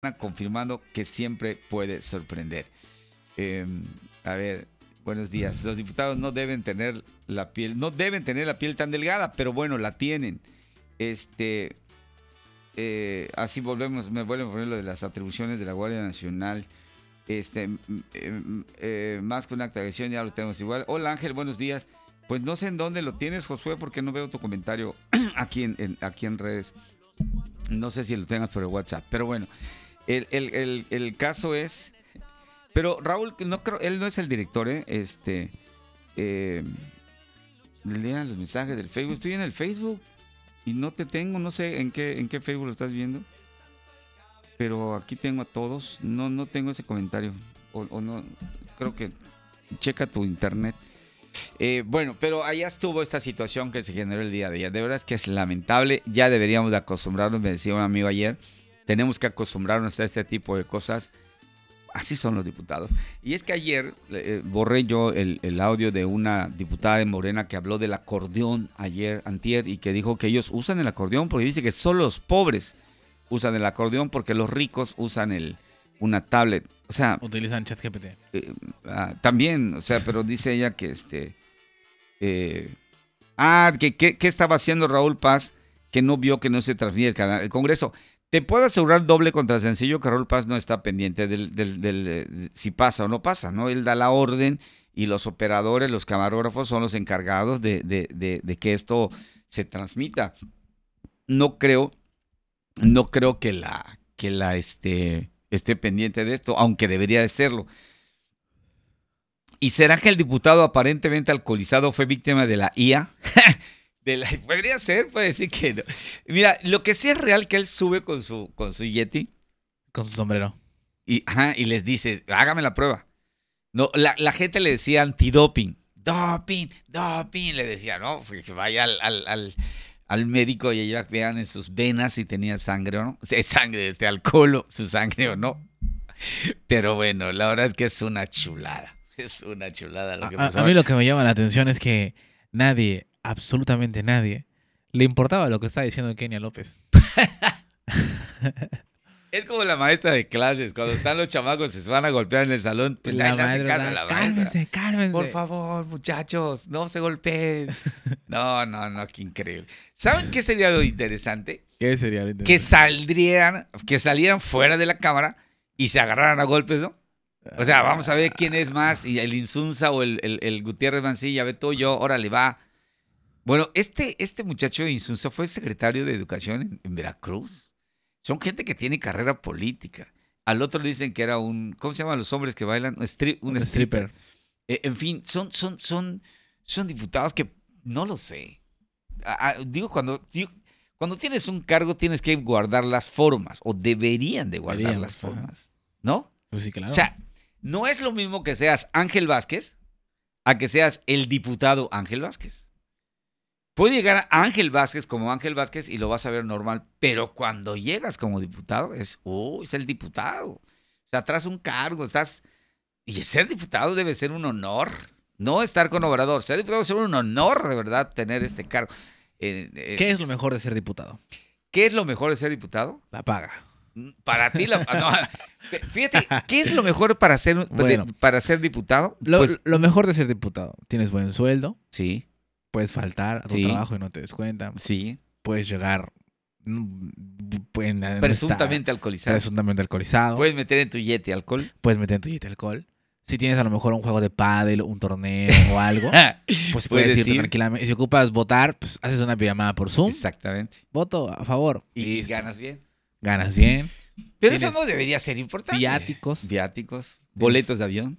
confirmando que siempre puede sorprender. A ver, buenos días. Los diputados no deben tener la piel tan delgada, pero bueno, la tienen. Así me vuelven a poner lo de las atribuciones de la Guardia Nacional. Más que una acta de agresión, ya lo tenemos igual. Hola Ángel, buenos días. Pues no sé en dónde lo tienes, Josué, porque no veo tu comentario aquí en redes. No sé si lo tengas por el WhatsApp, pero bueno, el caso es... Pero Raúl, no creo, él no es el director, lean los mensajes del Facebook. Estoy en el Facebook y no te tengo, no sé en qué Facebook lo estás viendo. Pero aquí tengo a todos, no tengo ese comentario. O no, creo que checa tu internet. Bueno, pero allá estuvo esta situación que se generó el día de ayer. De verdad es que es lamentable. Ya deberíamos de acostumbrarnos, me decía un amigo ayer. Tenemos que acostumbrarnos a este tipo de cosas. Así son los diputados. Y es que ayer borré yo el audio de una diputada de Morena que habló del acordeón antier, y que dijo que ellos usan el acordeón porque dice que solo los pobres usan el acordeón porque los ricos usan una tablet. O sea, utilizan ChatGPT. También, o sea, pero dice ella que ¿qué estaba haciendo Raúl Paz que no vio que no se transmitía el Congreso? Te puedo asegurar doble contra sencillo que Raúl Paz no está pendiente del si pasa o no pasa, ¿no? Él da la orden y los operadores, los camarógrafos son los encargados de que esto se transmita. No creo que la esté pendiente de esto, aunque debería de serlo. ¿Y será que el diputado aparentemente alcoholizado fue víctima de la IA? Podría ser, puede decir que no. Mira, lo que sí es real que él sube con su Yeti. Con su sombrero. Y les dice, hágame la prueba. No, la gente le decía antidoping. Doping, le decía, ¿no? Que vaya al médico y ella vean en sus venas si tenía sangre o no. Sangre, alcohol, su sangre o no. Pero bueno, la verdad es que es una chulada. Es una chulada lo que pasó. A mí lo que me llama la atención es que nadie, absolutamente nadie, le importaba lo que estaba diciendo Kenia López. Es como la maestra de clases, cuando están los chamacos se van a golpear en el salón, pues la maestra, cálmense. Por favor, muchachos, no se golpeen. No, qué increíble. ¿Saben qué sería lo interesante? ¿Qué sería lo interesante? Que salieran fuera de la cámara y se agarraran a golpes, ¿no? O sea, vamos a ver quién es más, y el Insunza o el Gutiérrez Mancilla, Beto, yo, órale, va. Bueno, este muchacho de Insunza fue secretario de Educación en Veracruz. Son gente que tiene carrera política. Al otro le dicen que era ¿cómo se llaman los hombres que bailan? Un stripper. En fin, son diputados que no lo sé. Digo, cuando tienes un cargo tienes que guardar las formas, o deberían de guardar las formas, ¿no? Pues sí, claro. O sea, no es lo mismo que seas Ángel Vázquez a que seas el diputado Ángel Vázquez. Puede llegar a Ángel Vázquez como Ángel Vázquez y lo vas a ver normal, pero cuando llegas como diputado es el diputado. O sea, traes un cargo, y ser diputado debe ser un honor, no estar con Obrador. Ser diputado debe ser un honor, de verdad, tener este cargo. ¿Qué es lo mejor de ser diputado? ¿Qué es lo mejor de ser diputado? La paga. Para ti, fíjate, ¿qué es lo mejor para ser diputado? Lo mejor de ser diputado, tienes buen sueldo. Sí. Puedes faltar a tu trabajo y no te descuentan. Sí. Puedes llegar presuntamente alcoholizado. Puedes meter en tu Yeti alcohol. Si tienes a lo mejor un juego de pádel, un torneo o algo, pues puedes irte tranquilamente. Y si ocupas votar, pues haces una videollamada por Zoom. Exactamente. Voto a favor. Y ganas bien. Pero eso no debería ser importante. Viáticos. Boletos de avión.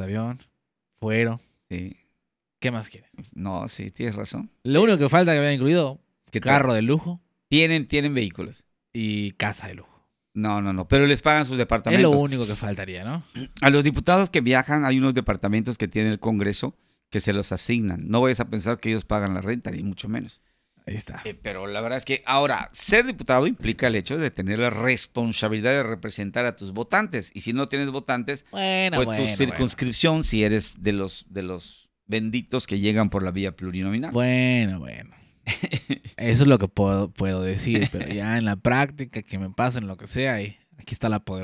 Fuero. Sí. ¿Qué más quieren? No, sí, tienes razón. Lo único que falta que había incluido, carro de lujo. Tienen vehículos. Y casa de lujo. No, pero les pagan sus departamentos. Es lo único que faltaría, ¿no? A los diputados que viajan hay unos departamentos que tiene el Congreso que se los asignan. No vayas a pensar que ellos pagan la renta, ni mucho menos. Ahí está. Pero la verdad es que ahora, ser diputado implica el hecho de tener la responsabilidad de representar a tus votantes. Y si no tienes votantes, tu circunscripción, si eres de los benditos que llegan por la vía plurinominal. Bueno. Eso es lo que puedo decir, pero ya en la práctica, que me pasen lo que sea, y Aquí está la poderosa.